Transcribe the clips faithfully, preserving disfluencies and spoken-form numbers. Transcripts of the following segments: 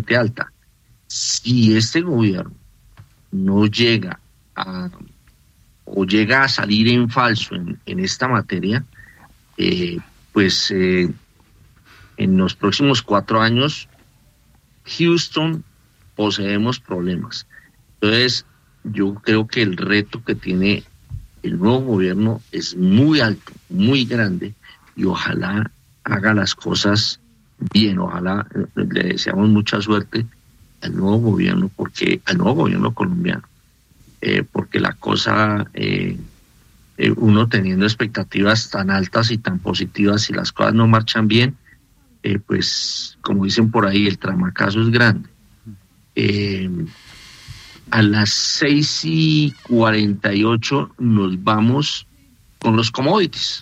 supremamente alta. Si este gobierno no llega a o llega a salir en falso en, en esta materia, eh, pues eh, en los próximos cuatro años Houston poseemos problemas. Entonces yo creo que el reto que tiene el nuevo gobierno es muy alto, muy grande, y ojalá haga las cosas bien. Ojalá le deseamos mucha suerte al nuevo gobierno, porque al nuevo gobierno colombiano, eh, porque la cosa, eh, eh, uno teniendo expectativas tan altas y tan positivas, y las cosas no marchan bien, eh, pues como dicen por ahí, el tramacazo es grande. Eh, a las seis y cuarenta y ocho nos vamos con los commodities.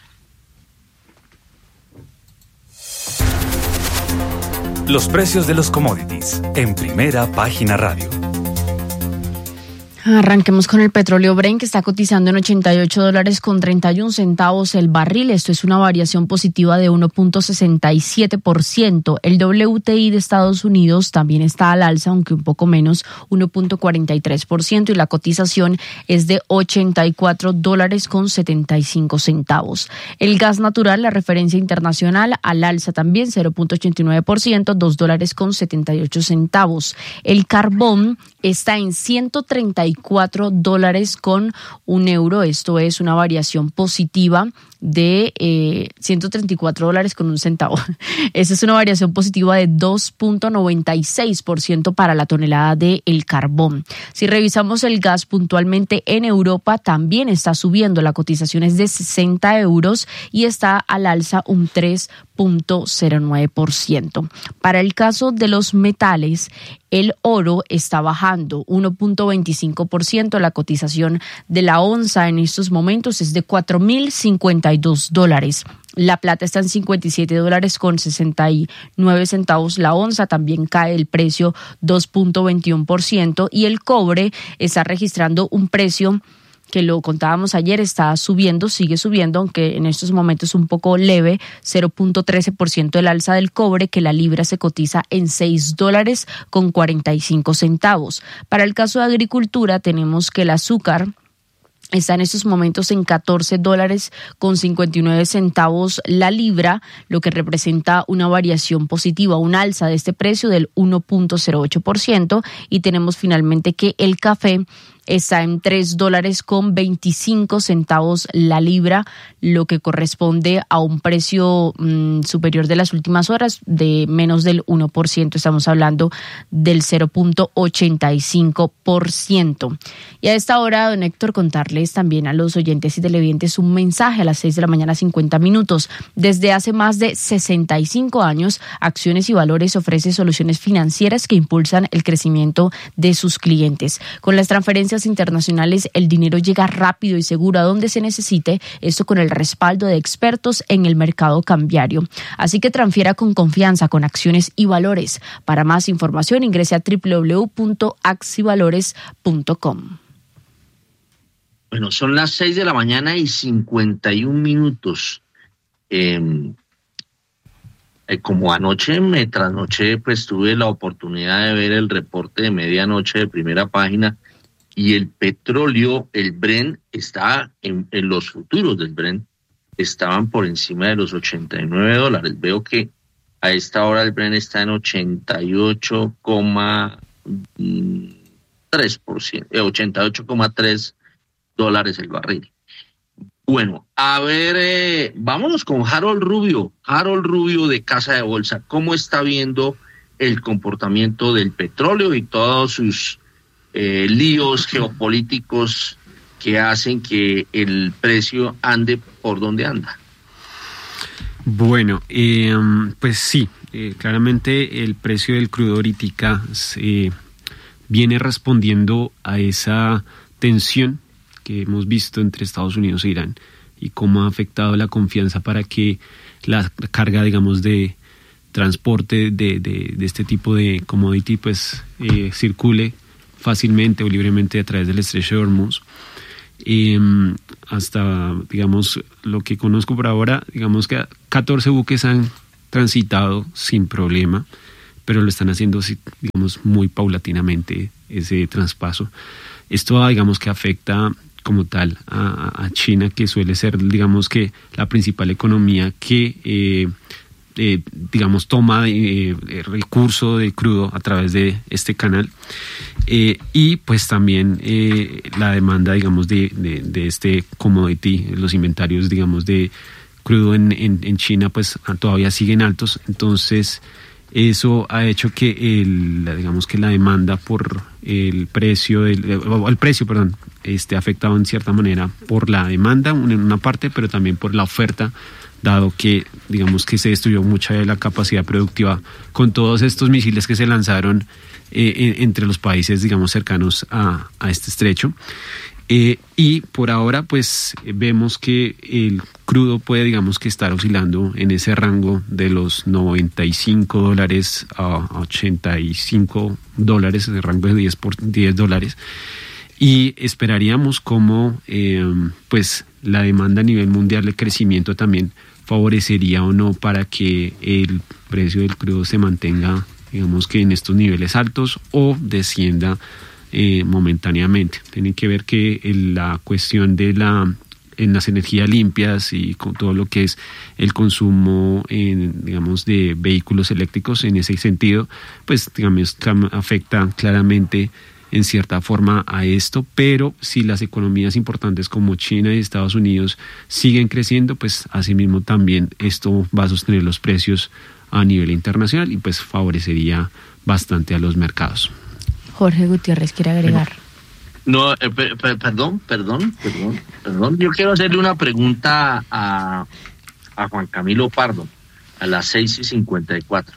Los precios de los commodities en Primera Página Radio. Arranquemos con el petróleo Brent, que está cotizando en ochenta y ocho dólares con treinta y un centavos el barril. Esto es una variación positiva de uno punto sesenta y siete por ciento. El W T I de Estados Unidos también está al alza, aunque un poco menos, uno punto cuarenta y tres por ciento, y la cotización es de ochenta y cuatro dólares con setenta y cinco centavos. El gas natural, la referencia internacional, al alza también, cero punto ochenta y nueve por ciento, dos dólares con setenta y ocho centavos. El carbón está en ciento treinta y cuatro dólares con un euro. Esto es una variación positiva de eh, ciento treinta y cuatro dólares con un centavo. Esa es una variación positiva de dos punto noventa y seis por ciento para la tonelada de el carbón. Si revisamos el gas puntualmente en Europa, también está subiendo. La cotización es de sesenta euros y está al alza un tres punto cero nueve por ciento. Para el caso de los metales, el oro está bajando uno punto veinticinco por ciento. La cotización de la onza en estos momentos es de cuatro mil cincuenta y dos dólares. La plata está en cincuenta y siete dólares con sesenta y nueve centavos la onza, también cae el precio dos punto veintiuno por ciento, y el cobre está registrando un precio que lo contábamos ayer, está subiendo, sigue subiendo, aunque en estos momentos un poco leve, cero punto trece por ciento el alza del cobre, que la libra se cotiza en seis dólares con cuarenta y cinco centavos. Para el caso de agricultura, tenemos que el azúcar está en estos momentos en catorce dólares con cincuenta y nueve centavos la libra, lo que representa una variación positiva, un alza de este precio del uno punto cero ocho por ciento. Y tenemos finalmente que el café está en tres dólares con veinticinco centavos la libra, lo que corresponde a un precio mmm, superior de las últimas horas de menos del uno por ciento. Estamos hablando del cero punto ochenta y cinco por ciento. Y a esta hora, don Héctor, contarles también a los oyentes y televidentes un mensaje a las seis de la mañana, cincuenta minutos. Desde hace más de sesenta y cinco años, Acciones y Valores ofrece soluciones financieras que impulsan el crecimiento de sus clientes. Con las transferencias internacionales, el dinero llega rápido y seguro a donde se necesite, esto con el respaldo de expertos en el mercado cambiario. Así que transfiera con confianza con Acciones y Valores. Para más información, ingrese a doble u doble u doble u punto axivalores punto com. Bueno, son las seis de la mañana y cincuenta y un minutos. Eh, eh, como anoche me trasnoché, pues tuve la oportunidad de ver el reporte de medianoche de Primera Página, y el petróleo, el Brent, está en, en los futuros del Brent, estaban por encima de los ochenta y nueve dólares. Veo que a esta hora el Brent está en ochenta y ocho coma tres por ciento, eh, ochenta y ocho coma tres dólares el barril. Bueno, a ver, eh, vámonos con Harold Rubio. Harold Rubio de Casa de Bolsa, ¿cómo está viendo el comportamiento del petróleo y todos sus eh, líos geopolíticos que hacen que el precio ande por donde anda? Bueno, eh, pues sí, eh, claramente el precio del crudo ahorita eh, viene respondiendo a esa tensión que hemos visto entre Estados Unidos e Irán y cómo ha afectado la confianza para que la carga, digamos, de transporte de, de, de este tipo de commodity pues eh, circule fácilmente o libremente a través del estrecho de Hormuz. Eh, hasta, digamos, lo que conozco por ahora, digamos que catorce buques han transitado sin problema, pero lo están haciendo, digamos, muy paulatinamente ese traspaso. Esto, digamos, que afecta como tal a, a China, que suele ser, digamos, que la principal economía que, eh, eh, digamos, toma eh, recurso de crudo a través de este canal. Eh, y pues también eh, la demanda, digamos, de, de, de este commodity, los inventarios, digamos, de crudo en, en, en China, pues todavía siguen altos. Entonces eso ha hecho que el, digamos que la demanda por el precio del, el precio, perdón, esté afectado en cierta manera por la demanda en una parte, pero también por la oferta, dado que digamos que se destruyó mucha de la capacidad productiva con todos estos misiles que se lanzaron eh, entre los países, digamos, cercanos a, a este estrecho. Eh, y por ahora, pues vemos que el crudo puede, digamos, que estar oscilando en ese rango de los noventa y cinco dólares a ochenta y cinco dólares, en el rango de diez por diez dólares. Y esperaríamos como, eh, pues, la demanda a nivel mundial de crecimiento también favorecería o no para que el precio del crudo se mantenga, digamos, que en estos niveles altos o descienda Eh, momentáneamente. Tienen que ver que el, la cuestión de la en las energías limpias y con todo lo que es el consumo en, digamos, de vehículos eléctricos, en ese sentido, pues digamos afecta claramente en cierta forma a esto, pero si las economías importantes como China y Estados Unidos siguen creciendo, pues asimismo también esto va a sostener los precios a nivel internacional y pues favorecería bastante a los mercados. Jorge Gutiérrez quiere agregar. No, eh, per, per, perdón, perdón, perdón, perdón. Yo quiero hacerle una pregunta a, a Juan Camilo Pardo, a las seis y cincuenta y cuatro.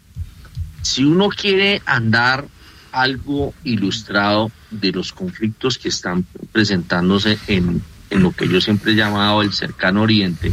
Si uno quiere andar algo ilustrado de los conflictos que están presentándose en, en lo que yo siempre he llamado el cercano oriente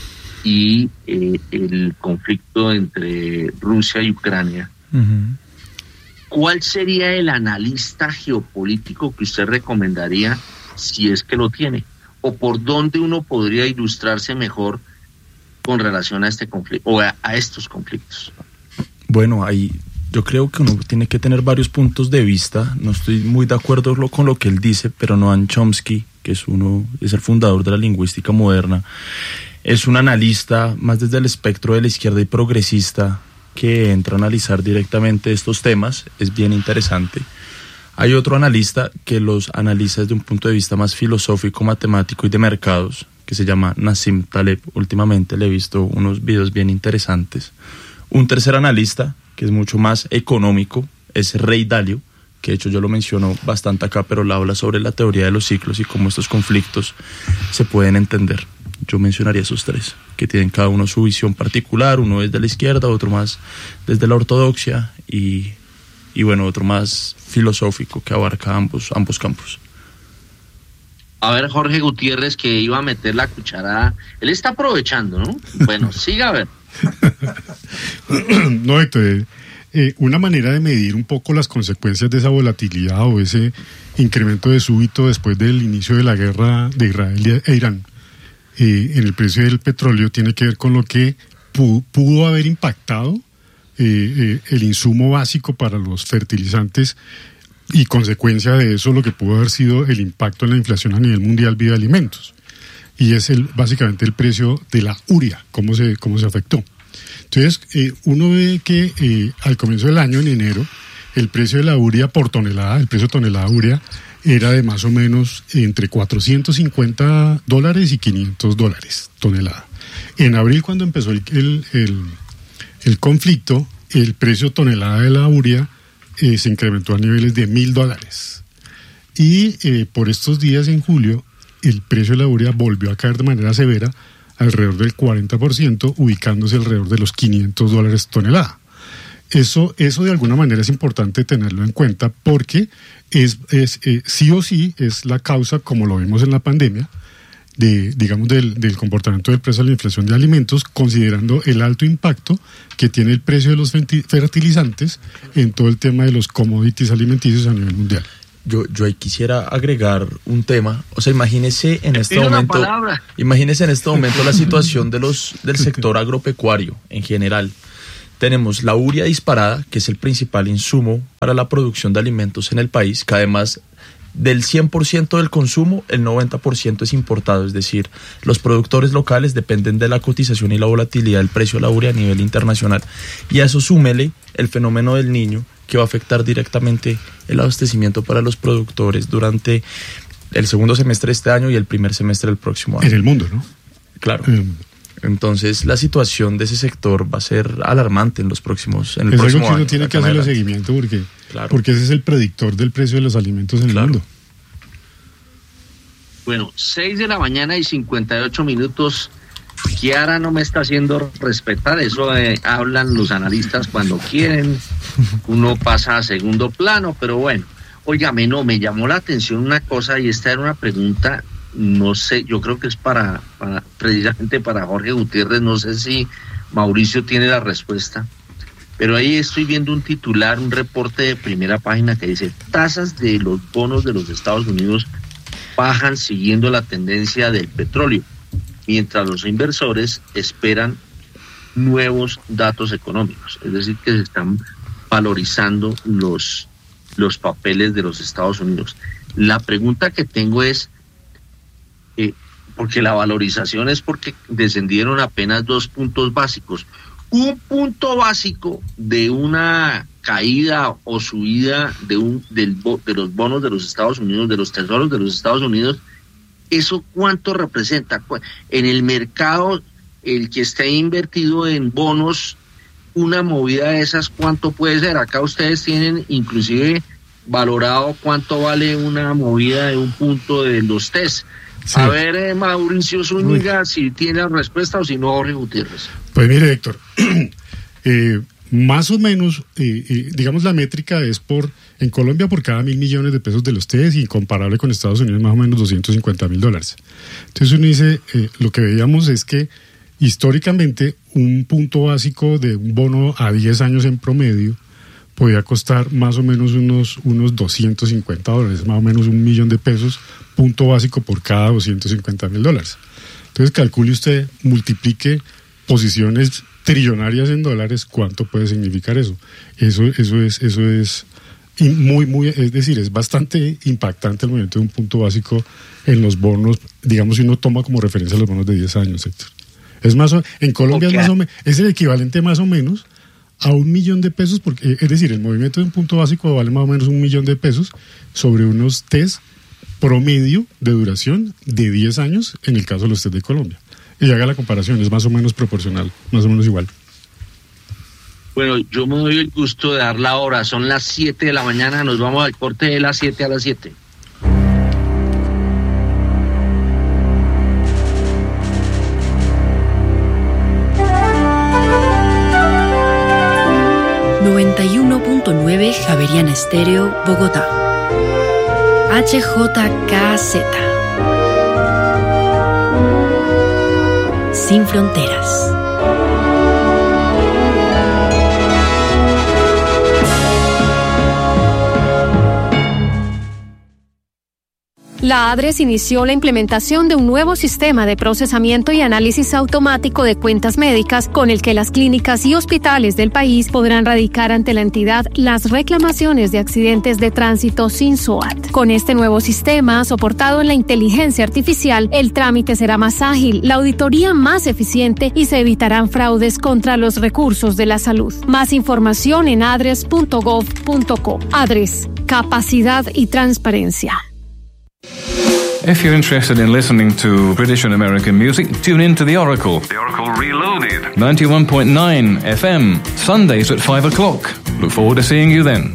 y eh, el conflicto entre Rusia y Ucrania, uh-huh. ¿Cuál sería el analista geopolítico que usted recomendaría si es que lo tiene? ¿O por dónde uno podría ilustrarse mejor con relación a este conflicto o a, a estos conflictos? Bueno, ahí yo creo que uno tiene que tener varios puntos de vista. No estoy muy de acuerdo con lo que él dice, pero Noam Chomsky, que es uno, es el fundador de la lingüística moderna, es un analista más desde el espectro de la izquierda y progresista, que entra a analizar directamente estos temas. Es bien interesante. Hay otro analista que los analiza desde un punto de vista más filosófico, matemático y de mercados, que se llama Nassim Taleb. Últimamente le he visto unos videos bien interesantes. Un tercer analista, que es mucho más económico, es Ray Dalio, que de hecho yo lo menciono bastante acá, pero él habla sobre la teoría de los ciclos y cómo estos conflictos se pueden entender. Yo mencionaría esos tres, que tienen cada uno su visión particular, uno desde la izquierda, otro más desde la ortodoxia y, y bueno, otro más filosófico que abarca ambos, ambos campos. A ver, Jorge Gutiérrez, que iba a meter la cucharada, él está aprovechando, ¿no? Bueno, siga a ver. No, Héctor, eh, una manera de medir un poco las consecuencias de esa volatilidad o ese incremento de súbito después del inicio de la guerra de Israel e Irán, Eh, en el precio del petróleo tiene que ver con lo que pudo, pudo haber impactado eh, eh, el insumo básico para los fertilizantes y consecuencia de eso lo que pudo haber sido el impacto en la inflación a nivel mundial vía alimentos. Y es el básicamente el precio de la urea, cómo se, cómo se afectó. Entonces, eh, uno ve que eh, al comienzo del año, en enero, el precio de la urea por tonelada, el precio de tonelada urea, era de más o menos entre cuatrocientos cincuenta dólares y quinientos dólares tonelada. En abril, cuando empezó el, el, el, el conflicto, el precio tonelada de la urea eh, se incrementó a niveles de mil dólares. Y eh, por estos días, en julio, el precio de la urea volvió a caer de manera severa, alrededor del cuarenta por ciento, ubicándose alrededor de los quinientos dólares tonelada. Eso, eso de alguna manera es importante tenerlo en cuenta porque es, es eh, sí o sí es la causa, como lo vimos en la pandemia, de, digamos, del, del comportamiento del precio de la inflación de alimentos, considerando el alto impacto que tiene el precio de los fertilizantes en todo el tema de los commodities alimenticios a nivel mundial. Yo, yo ahí quisiera agregar un tema. O sea, imagínese en este momento, imagínese en este momento la situación de los del sector agropecuario en general. tenemos la urea disparada, que es el principal insumo para la producción de alimentos en el país, que además del cien por ciento del consumo, el noventa por ciento es importado, es decir, los productores locales dependen de la cotización y la volatilidad del precio de la urea a nivel internacional. Y a eso súmele el fenómeno del Niño, que va a afectar directamente el abastecimiento para los productores durante el segundo semestre de este año y el primer semestre del próximo año. En el mundo, ¿no? Claro. Um, Entonces la situación de ese sector va a ser alarmante en los próximos en el es próximo algo que uno año, tiene que hacerle seguimiento porque, claro. porque ese es el predictor del precio de los alimentos en claro. el mundo. Bueno, seis de la mañana y cincuenta y ocho minutos. Kiara no me está haciendo respetar, eso eh, hablan los analistas cuando quieren, uno pasa a segundo plano, pero bueno, óigame, no, me llamó la atención una cosa y esta era una pregunta, no sé, yo creo que es para, para precisamente para Jorge Gutiérrez, no sé si Mauricio tiene la respuesta, pero ahí estoy viendo un titular, un reporte de primera página que dice, tasas de los bonos de los Estados Unidos bajan siguiendo la tendencia del petróleo, mientras los inversores esperan nuevos datos económicos, es decir, que se están valorizando los, los papeles de los Estados Unidos. La pregunta que tengo es, eh, porque la valorización es porque descendieron apenas dos puntos básicos. Un punto básico de una caída o subida de, un, del, de los bonos de los Estados Unidos, de los tesoros de los Estados Unidos, ¿eso cuánto representa? En el mercado, el que esté invertido en bonos, una movida de esas, ¿cuánto puede ser? Acá ustedes tienen inclusive valorado cuánto vale una movida de un punto de los test. Sí. A ver, eh, Mauricio Zúñiga, Uy. si tiene la respuesta o si no, Jorge Gutiérrez. Pues mire, Héctor, eh, más o menos, eh, eh, digamos, la métrica es por, en Colombia por cada mil millones de pesos de los test y comparable con Estados Unidos más o menos doscientos cincuenta mil dólares. Entonces uno dice, eh, lo que veíamos es que históricamente un punto básico de un bono a diez años en promedio podía costar más o menos unos, unos doscientos cincuenta dólares, más o menos un millón de pesos, punto básico por cada doscientos cincuenta mil dólares. Entonces calcule usted, multiplique posiciones trillonarias en dólares, ¿cuánto puede significar eso? Eso, eso es, eso es muy, muy, es decir, es bastante impactante el movimiento de un punto básico en los bonos, digamos, si uno toma como referencia los bonos de diez años, Héctor. Es más, en Colombia okay. es más o menos, es el equivalente más o menos a un millón de pesos, porque, es decir, el movimiento de un punto básico vale más o menos un millón de pesos sobre unos test promedio de duración de diez años en el caso de los test de Colombia. Y haga la comparación, es más o menos proporcional, más o menos igual. Bueno, yo me doy el gusto de dar la hora, son las siete de la mañana, nos vamos al corte de las siete a las siete. noventa y uno punto nueve Javeriana Estéreo, Bogotá. H J K Z. Sin fronteras. La ADRES inició la implementación de un nuevo sistema de procesamiento y análisis automático de cuentas médicas con el que las clínicas y hospitales del país podrán radicar ante la entidad las reclamaciones de accidentes de tránsito sin S O A T. Con este nuevo sistema, soportado en la inteligencia artificial, el trámite será más ágil, la auditoría más eficiente y se evitarán fraudes contra los recursos de la salud. Más información en adres punto gov punto co. ADRES, capacidad y transparencia. If you're interested in listening to British and American music, tune in to The Oracle. The Oracle Reloaded. ninety-one point nine F M, Sundays at five o'clock. Look forward to seeing you then.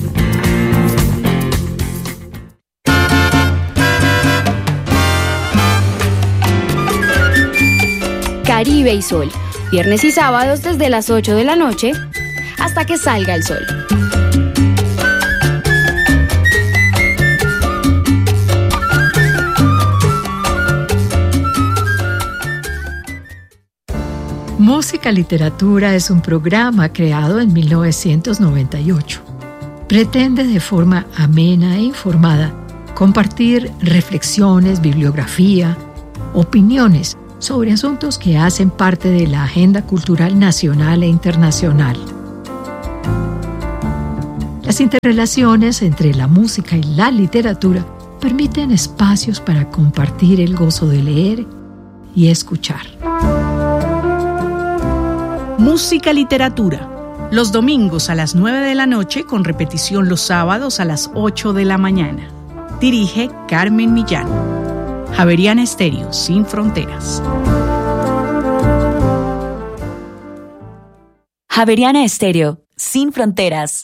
Caribe y Sol. Viernes y sábados desde las ocho de la noche hasta que salga el sol. Música Literatura es un programa creado en mil novecientos noventa y ocho. Pretende de forma amena e informada compartir reflexiones, bibliografía, opiniones sobre asuntos que hacen parte de la agenda cultural nacional e internacional. Las interrelaciones entre la música y la literatura permiten espacios para compartir el gozo de leer y escuchar. Música Literatura, los domingos a las nueve de la noche con repetición los sábados a las ocho de la mañana. Dirige Carmen Millán. Javeriana Estéreo, sin fronteras. Javeriana Estéreo, sin fronteras.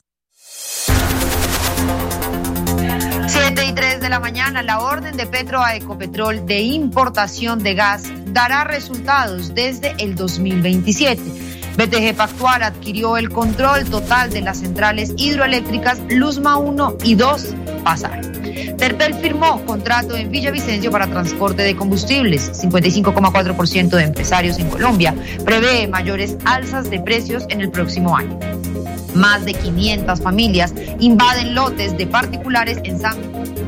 siete y tres de la mañana, la orden de Petro a Ecopetrol de importación de gas dará resultados desde el dos mil veintisiete. B T G Pactual adquirió el control total de las centrales hidroeléctricas Luzma uno y dos, Pasar. Terpel firmó contrato en Villavicencio para transporte de combustibles. cincuenta y cinco coma cuatro por ciento de empresarios en Colombia prevé mayores alzas de precios en el próximo año. Más de quinientas familias invaden lotes de particulares en San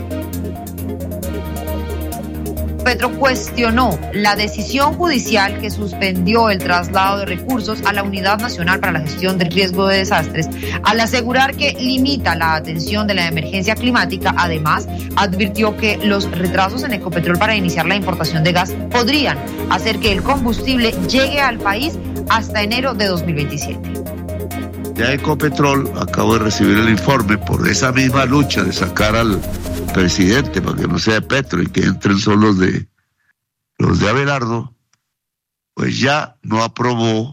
Petro cuestionó la decisión judicial que suspendió el traslado de recursos a la Unidad Nacional para la Gestión del Riesgo de Desastres, al asegurar que limita la atención de la emergencia climática. Además, advirtió que los retrasos en Ecopetrol para iniciar la importación de gas podrían hacer que el combustible llegue al país hasta enero de dos mil veintisiete. Ya Ecopetrol, acabo de recibir el informe por esa misma lucha de sacar al presidente para que no sea Petro y que entren solo los de los de Abelardo, pues ya no aprobó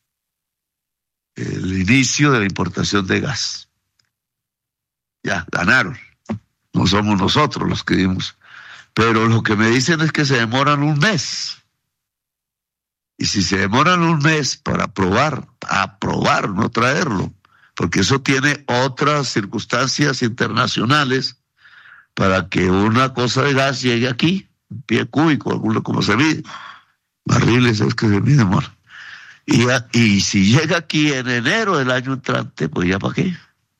el inicio de la importación de gas. Ya ganaron, no somos nosotros los que dimos, pero lo que me dicen es que se demoran un mes. Y si se demoran un mes para aprobar, aprobar, no traerlo, porque eso tiene otras circunstancias internacionales para que una cosa de gas llegue aquí, un pie cúbico, alguno como se mide, barriles es que se mide, amor. Y, y si llega aquí en enero del año entrante, pues ya para qué.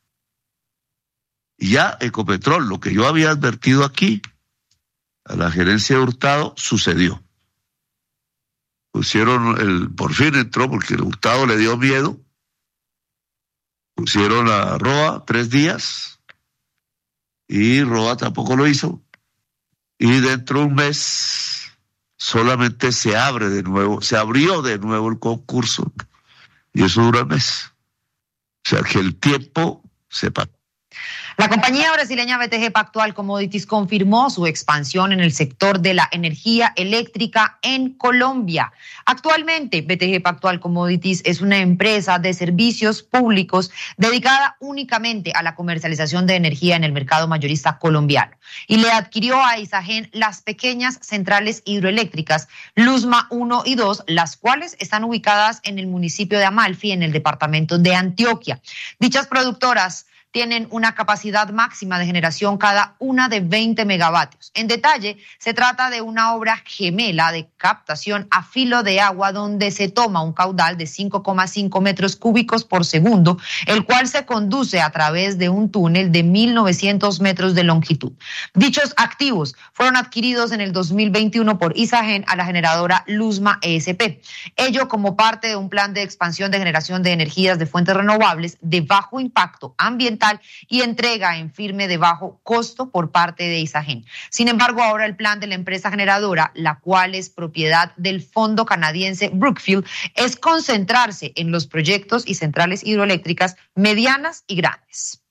Y ya Ecopetrol, lo que yo había advertido aquí a la gerencia de Hurtado, sucedió. Pusieron, el por fin entró porque el Hurtado le dio miedo, pusieron a Roa tres días y Roa tampoco lo hizo, y dentro de un mes solamente se abre de nuevo, se abrió de nuevo el concurso y eso dura el mes, o sea que el tiempo se pasa. La compañía brasileña B T G Pactual Commodities confirmó su expansión en el sector de la energía eléctrica en Colombia. Actualmente, B T G Pactual Commodities es una empresa de servicios públicos dedicada únicamente a la comercialización de energía en el mercado mayorista colombiano y le adquirió a Isagen las pequeñas centrales hidroeléctricas Luzma uno y dos, las cuales están ubicadas en el municipio de Amalfi, en el departamento de Antioquia. Dichas productoras tienen una capacidad máxima de generación cada una de veinte megavatios. En detalle, se trata de una obra gemela de captación a filo de agua donde se toma un caudal de cinco coma cinco metros cúbicos por segundo, el cual se conduce a través de un túnel de mil novecientos metros de longitud. Dichos activos fueron adquiridos en el dos mil veintiuno por Isagen a la generadora Luzma E S P. Ello como parte de un plan de expansión de generación de energías de fuentes renovables de bajo impacto ambiental y entrega en firme de bajo costo por parte de Isagen. Sin embargo, ahora el plan de la empresa generadora, la cual es propiedad del fondo canadiense Brookfield, es concentrarse en los proyectos y centrales hidroeléctricas medianas y grandes.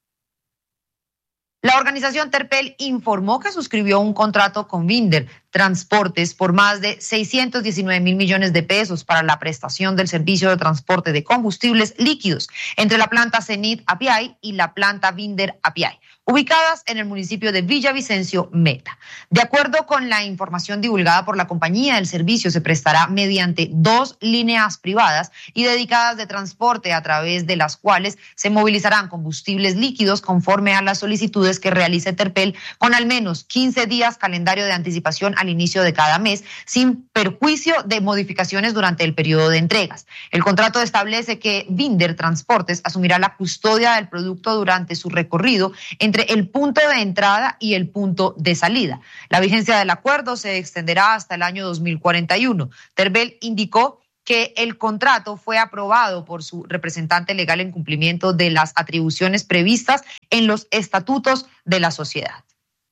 La organización Terpel informó que suscribió un contrato con Vinder Transportes por más de seiscientos diecinueve mil millones de pesos para la prestación del servicio de transporte de combustibles líquidos entre la planta Cenit Apiay y la planta Vinder Apiay, ubicadas en el municipio de Villavicencio, Meta. De acuerdo con la información divulgada por la compañía, el servicio se prestará mediante dos líneas privadas y dedicadas de transporte a través de las cuales se movilizarán combustibles líquidos conforme a las solicitudes que realice Terpel con al menos quince días calendario de anticipación al inicio de cada mes, sin perjuicio de modificaciones durante el periodo de entregas. El contrato establece que Binder Transportes asumirá la custodia del producto durante su recorrido entre el punto de entrada y el punto de salida. La vigencia del acuerdo se extenderá hasta el año dos mil cuarenta y uno. Tervel indicó que el contrato fue aprobado por su representante legal en cumplimiento de las atribuciones previstas en los estatutos de la sociedad.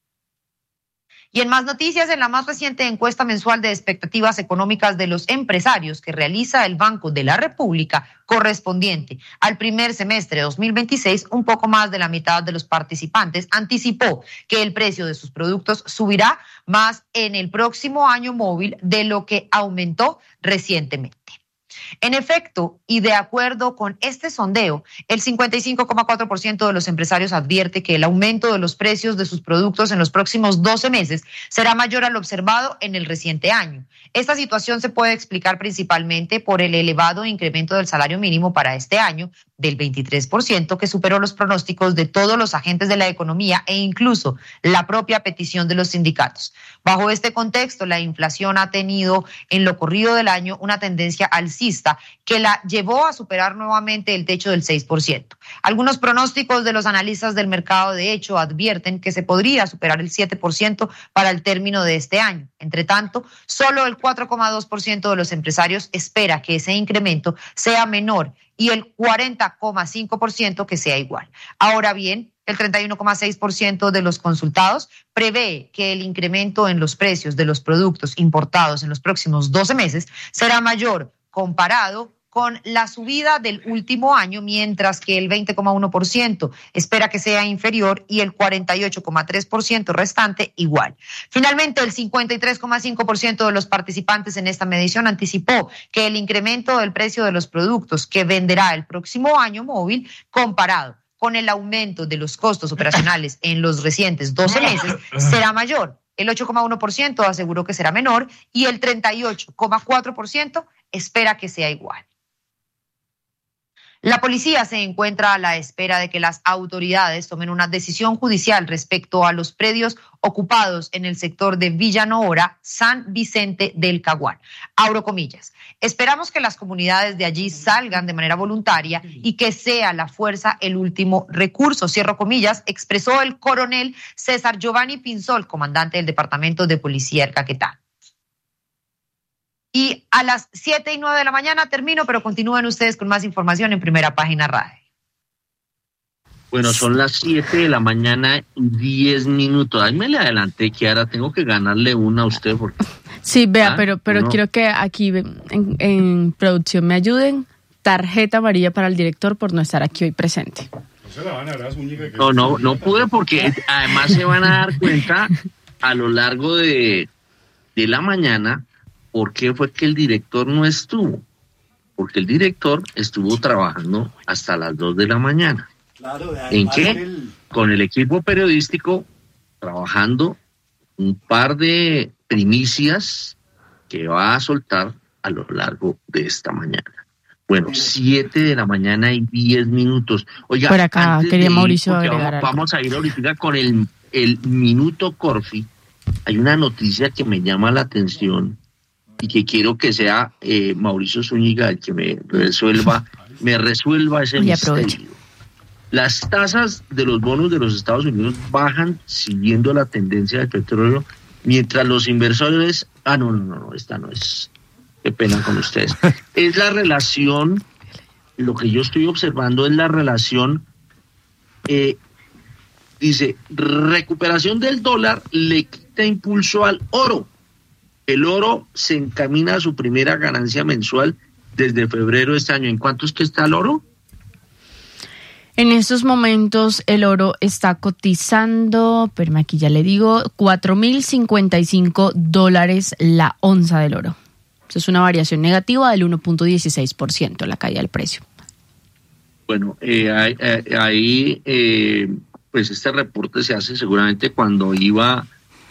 Y en más noticias, en la más reciente encuesta mensual de expectativas económicas de los empresarios que realiza el Banco de la República, correspondiente al primer semestre de dos mil veintiséis, un poco más de la mitad de los participantes anticipó que el precio de sus productos subirá más en el próximo año móvil de lo que aumentó recientemente. En efecto, y de acuerdo con este sondeo, el cincuenta y cinco coma cuatro por ciento de los empresarios advierte que el aumento de los precios de sus productos en los próximos doce meses será mayor al observado en el reciente año. Esta situación se puede explicar principalmente por el elevado incremento del salario mínimo para este año, del veintitrés por ciento, que superó los pronósticos de todos los agentes de la economía e incluso la propia petición de los sindicatos. Bajo este contexto, la inflación ha tenido en lo corrido del año una tendencia alcista que la llevó a superar nuevamente el techo del seis por ciento. Algunos pronósticos de los analistas del mercado, de hecho, advierten que se podría superar el siete por ciento para el término de este año. Entre tanto, solo el cuatro coma dos por ciento de los empresarios espera que ese incremento sea menor y el cuarenta coma cinco por ciento que sea igual. Ahora bien, el treinta y uno coma seis por ciento de los consultados prevé que el incremento en los precios de los productos importados en los próximos doce meses será mayor comparado con la subida del último año, mientras que el veinte coma uno por ciento espera que sea inferior y el cuarenta y ocho coma tres por ciento restante igual. Finalmente, el cincuenta y tres coma cinco por ciento de los participantes en esta medición anticipó que el incremento del precio de los productos que venderá el próximo año móvil, comparado con el aumento de los costos operacionales en los recientes doce meses, será mayor. El ocho coma uno por ciento aseguró que será menor y el treinta y ocho coma cuatro por ciento espera que sea igual. La policía se encuentra a la espera de que las autoridades tomen una decisión judicial respecto a los predios ocupados en el sector de Villa Noora, San Vicente del Caguán. Abro comillas. Esperamos que las comunidades de allí salgan de manera voluntaria y que sea la fuerza el último recurso. Cierro comillas, expresó el coronel César Giovanni Pinzol, comandante del Departamento de Policía del Caquetá. Y a las siete y nueve de la mañana termino, pero continúen ustedes con más información en Primera Página Radio. Bueno, son las siete de la mañana y diez minutos. Ay, me le adelanté, que ahora tengo que ganarle una a usted. Porque... Sí, vea, ¿Ah? pero, pero no. quiero que aquí en, en producción me ayuden. Tarjeta amarilla para el director por no estar aquí hoy presente. No, no, no pude porque además se van a dar cuenta a lo largo de, de la mañana por qué fue que el director no estuvo. Porque el director estuvo trabajando hasta las dos de la mañana. ¿En qué? Con el equipo periodístico, trabajando un par de primicias que va a soltar a lo largo de esta mañana. Bueno, siete de la mañana y diez minutos. Oiga, por acá quería ir, Mauricio vamos, agregar algo. Vamos a ir ahorita con el, el Minuto Corfi. Hay una noticia que me llama la atención y que quiero que sea eh, Mauricio Zúñiga el que me resuelva, me resuelva ese misterio. Las tasas de los bonos de los Estados Unidos bajan siguiendo la tendencia del petróleo, mientras los inversores... Ah, no, no, no, esta no es... Qué pena con ustedes. Es la relación, lo que yo estoy observando es la relación, eh, dice, recuperación del dólar le quita impulso al oro. El oro se encamina a su primera ganancia mensual desde febrero de este año. ¿En cuánto es que está el oro? En estos momentos el oro está cotizando, pero aquí ya le digo, cuatro mil cincuenta y cinco dólares la onza del oro. Eso es una variación negativa del uno punto dieciséis por ciento la caída del precio. Bueno, eh, ahí eh, pues este reporte se hace seguramente cuando iba,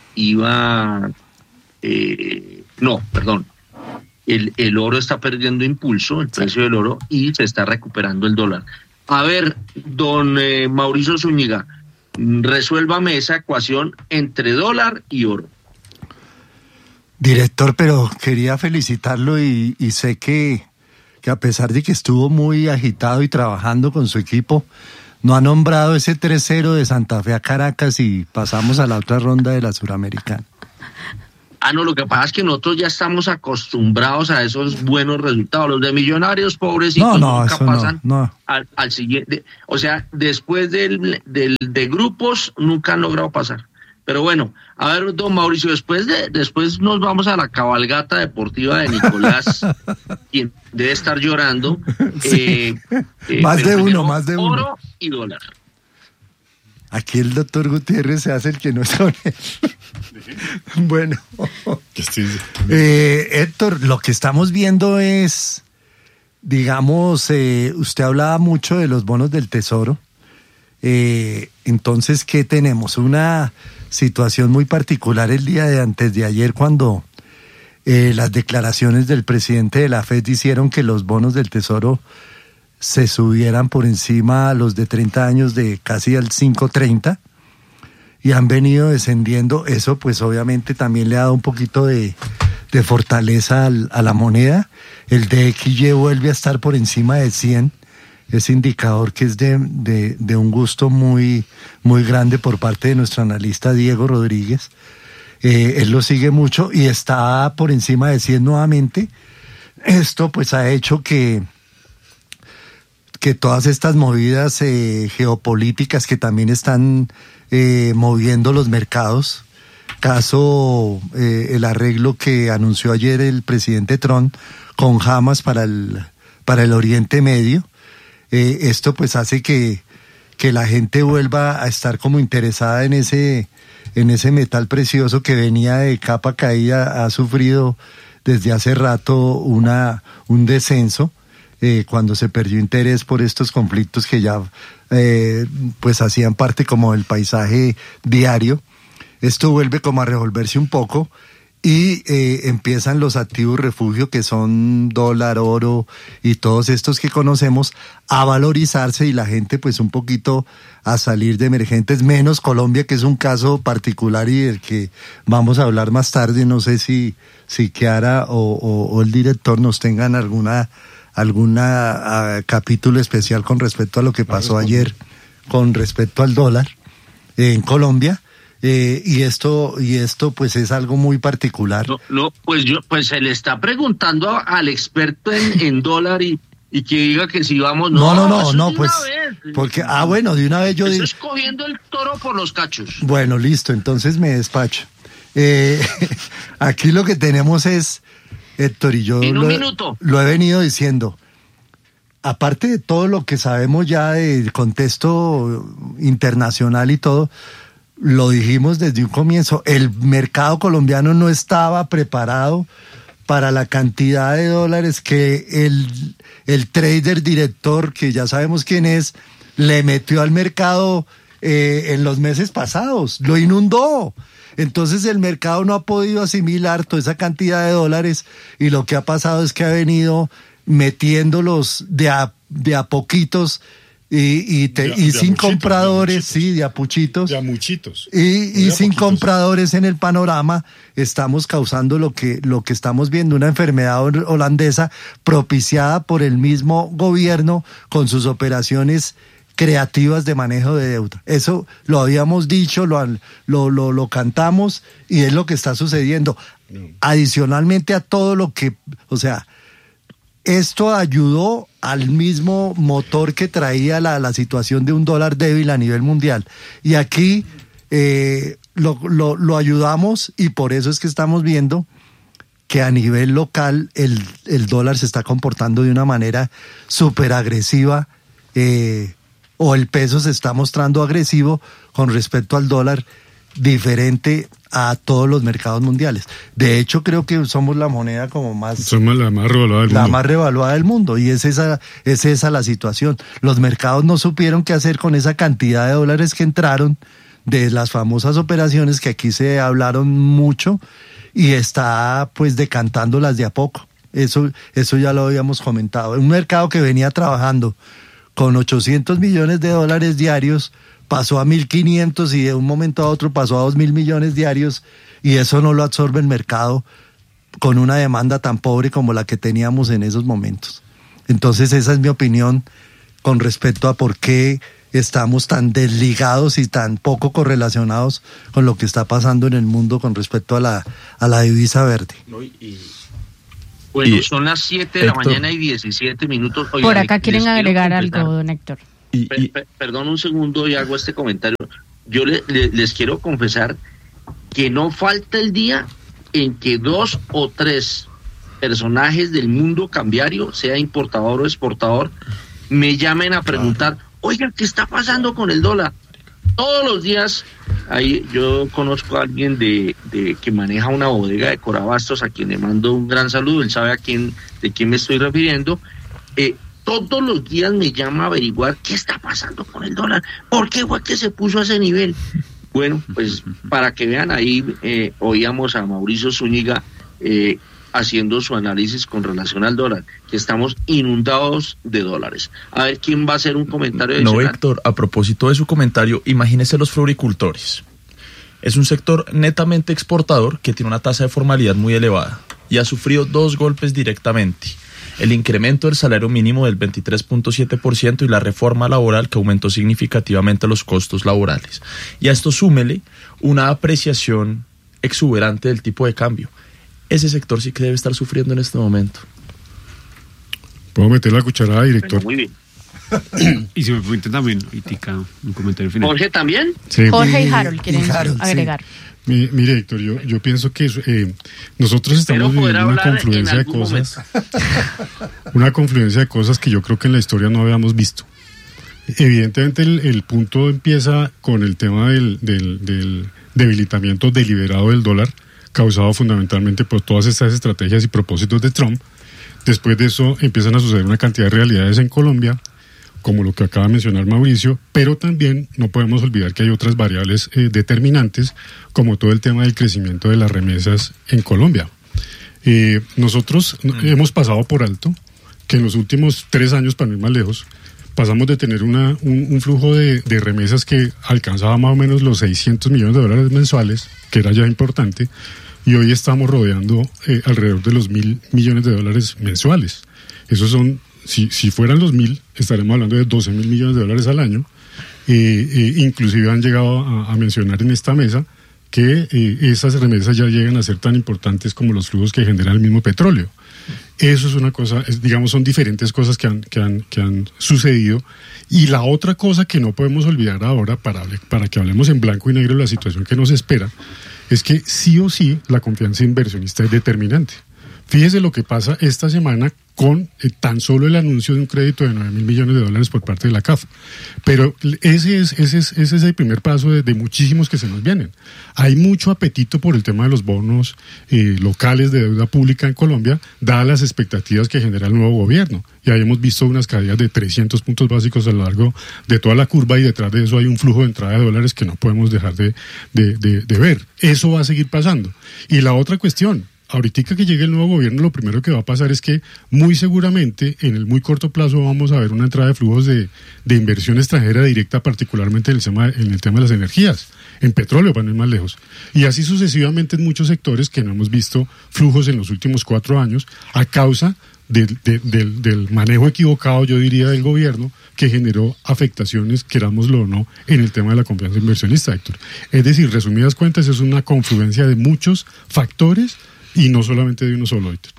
iba eh, no, perdón, el, el oro está perdiendo impulso, el precio sí. del oro, y se está recuperando el dólar. A ver, don eh, Mauricio Zúñiga, resuélvame esa ecuación entre dólar y oro. Director, pero quería felicitarlo y, y sé que, que a pesar de que estuvo muy agitado y trabajando con su equipo, no ha nombrado ese tres cero de Santa Fe a Caracas y pasamos a la otra ronda de la Suramericana. Ah, no, lo que pasa es que nosotros ya estamos acostumbrados a esos buenos resultados. Los de Millonarios, pobrecitos, no, no, nunca eso pasan no, no. Al, al siguiente. O sea, después del, del, de grupos, nunca han logrado pasar. Pero bueno, a ver, don Mauricio, después de después nos vamos a la cabalgata deportiva de Nicolás, quien debe estar llorando. Sí. Eh, eh, más de uno, más de uno. Oro y dólar. Aquí el doctor Gutiérrez se hace el que no es con él. Bueno, eh, Héctor, lo que estamos viendo es, digamos, eh, usted hablaba mucho de los bonos del Tesoro. Eh, entonces, ¿qué tenemos? Una situación muy particular el día de antes de ayer cuando eh, las declaraciones del presidente de la F E D hicieron que los bonos del Tesoro se subieran por encima a los de treinta años de casi al cinco treinta y han venido descendiendo. Eso pues obviamente también le ha dado un poquito de, de fortaleza al, a la moneda. El D X Y vuelve a estar por encima de cien. Ese indicador que es de, de, de un gusto muy, muy grande por parte de nuestro analista Diego Rodríguez. Eh, él lo sigue mucho y está por encima de cien nuevamente. Esto pues ha hecho que, que todas estas movidas eh, geopolíticas que también están eh, moviendo los mercados, caso eh, el arreglo que anunció ayer el presidente Trump con Hamas para el, para el Oriente Medio, Eh, esto pues hace que, que la gente vuelva a estar como interesada en ese, en ese metal precioso que venía de capa caída, ha sufrido desde hace rato una, un descenso, eh, cuando se perdió interés por estos conflictos que ya eh, pues hacían parte como del paisaje diario. Esto vuelve como a revolverse un poco. Y eh, empiezan los activos refugio que son dólar, oro y todos estos que conocemos a valorizarse y la gente pues un poquito a salir de emergentes, menos Colombia, que es un caso particular y del que vamos a hablar más tarde. No sé si, si Kiara o, o, o el director nos tengan alguna, alguna uh, capítulo especial con respecto a lo que pasó ayer con respecto al dólar eh, en Colombia. Eh, y esto y esto pues es algo muy particular. No, no, pues yo pues se le está preguntando a, al experto en, en dólar y, y que diga que si vamos no no no no, no pues porque ah bueno de una vez yo digo estoy cogiendo el toro por los cachos. Bueno, listo, entonces me despacho. Eh, aquí lo que tenemos es, Héctor, y yo en un lo, minuto lo he venido diciendo. Aparte de todo lo que sabemos ya del contexto internacional y todo, lo dijimos desde un comienzo, el mercado colombiano no estaba preparado para la cantidad de dólares que el, el trader director, que ya sabemos quién es, le metió al mercado eh, en los meses pasados, lo inundó. Entonces el mercado no ha podido asimilar toda esa cantidad de dólares y lo que ha pasado es que ha venido metiéndolos de a, de a poquitos. Y, y, te, de, y de sin amuchitos, compradores, de sí, de apuchitos. De amuchitos. Y, y de sin apoquitos. compradores en el panorama, estamos causando lo que, lo que estamos viendo, una enfermedad holandesa propiciada por el mismo gobierno con sus operaciones creativas de manejo de deuda. Eso lo habíamos dicho, lo, lo, lo, lo cantamos y es lo que está sucediendo. No. Adicionalmente a todo lo que, o sea, esto ayudó al mismo motor que traía la, la situación de un dólar débil a nivel mundial. Y aquí eh, lo, lo, lo ayudamos y por eso es que estamos viendo que a nivel local el, el dólar se está comportando de una manera súper agresiva eh, o el peso se está mostrando agresivo con respecto al dólar, diferente a todos los mercados mundiales. De hecho, creo que somos la moneda como más... Somos la más revaluada del la mundo. más revaluada del mundo, y es esa, es esa la situación. Los mercados no supieron qué hacer con esa cantidad de dólares que entraron de las famosas operaciones que aquí se hablaron mucho y está pues decantándolas de a poco. Eso, eso ya lo habíamos comentado. Un mercado que venía trabajando con ochocientos millones de dólares diarios pasó a mil quinientos y de un momento a otro pasó a dos mil millones diarios y eso no lo absorbe el mercado con una demanda tan pobre como la que teníamos en esos momentos. Entonces esa es mi opinión con respecto a por qué estamos tan desligados y tan poco correlacionados con lo que está pasando en el mundo con respecto a la, a la divisa verde. No, y, y, bueno, y, son las siete de Héctor, la mañana y diecisiete minutos. Oiga, por acá quieren agregar algo, don Héctor. Y, y, per, perdón un segundo y hago este comentario. Yo le, le, les quiero confesar que no falta el día en que dos o tres personajes del mundo cambiario, sea importador o exportador, me llamen a preguntar, oiga, ¿qué está pasando con el dólar? Todos los días, ahí yo conozco a alguien de, de que maneja una bodega de Corabastos, a quien le mando un gran saludo, él sabe a quién, de quién me estoy refiriendo. Eh, todos los días me llama a averiguar qué está pasando con el dólar, por qué fue que se puso a ese nivel. Bueno, pues para que vean, ahí eh, oíamos a Mauricio Zúñiga eh, haciendo su análisis con relación al dólar, que estamos inundados de dólares. A ver, ¿quién va a hacer un comentario adicional? No, Héctor, a propósito de su comentario, imagínese los floricultores. Es un sector netamente exportador que tiene una tasa de formalidad muy elevada y ha sufrido dos golpes directamente. El incremento del salario mínimo del veintitrés punto siete por ciento y la reforma laboral que aumentó significativamente los costos laborales. Y a esto súmele una apreciación exuberante del tipo de cambio. Ese sector sí que debe estar sufriendo en este momento. ¿Puedo meter la cucharada, director? Bueno, muy bien. Y si me permiten también, Itica, un comentario final. ¿Jorge también? Sí. Jorge y Harold quieren y Harold, agregar. Sí. Mi, mire, Héctor, yo, yo pienso que eh, nosotros estamos viviendo una confluencia de cosas, una confluencia de cosas que yo creo que en la historia no habíamos visto. Evidentemente el, el punto empieza con el tema del, del, del debilitamiento deliberado del dólar, causado fundamentalmente por todas estas estrategias y propósitos de Trump. Después de eso empiezan a suceder una cantidad de realidades en Colombia, como lo que acaba de mencionar Mauricio, pero también no podemos olvidar que hay otras variables eh, determinantes, como todo el tema del crecimiento de las remesas en Colombia. Eh, nosotros mm. hemos pasado por alto que en los últimos tres años, para no ir más lejos, pasamos de tener una, un, un flujo de, de remesas que alcanzaba más o menos los seiscientos millones de dólares mensuales, que era ya importante, y hoy estamos rodeando eh, alrededor de los mil millones de dólares mensuales. Esos son, si, si fueran los mil, estaremos hablando de doce mil millones de dólares al año. Eh, eh, inclusive han llegado a, a mencionar en esta mesa que eh, esas remesas ya llegan a ser tan importantes como los flujos que genera el mismo petróleo. Eso es una cosa, es, digamos, son diferentes cosas que han, que han, que han sucedido. Y la otra cosa que no podemos olvidar ahora, para, para que hablemos en blanco y negro de la situación que nos espera, es que sí o sí la confianza inversionista es determinante. Fíjese lo que pasa esta semana con eh, tan solo el anuncio de un crédito de nueve mil millones de dólares por parte de la C A F. Pero ese es, ese es, ese es el primer paso de, de muchísimos que se nos vienen. Hay mucho apetito por el tema de los bonos eh, locales de deuda pública en Colombia, dadas las expectativas que genera el nuevo gobierno. Y ahí hemos visto unas caídas de trescientos puntos básicos a lo largo de toda la curva, y detrás de eso hay un flujo de entrada de dólares que no podemos dejar de, de, de, de ver. Eso va a seguir pasando. Y la otra cuestión, ahorita que llegue el nuevo gobierno, lo primero que va a pasar es que muy seguramente en el muy corto plazo vamos a ver una entrada de flujos de, de inversión extranjera directa, particularmente en el tema, en el tema de las energías, en petróleo, para no ir más lejos. Y así sucesivamente en muchos sectores que no hemos visto flujos en los últimos cuatro años a causa del, de, del, del manejo equivocado, yo diría, del gobierno, que generó afectaciones, querámoslo o no, en el tema de la confianza inversionista, Héctor. Es decir, resumidas cuentas, es una confluencia de muchos factores y no solamente de uno solo, Héctor.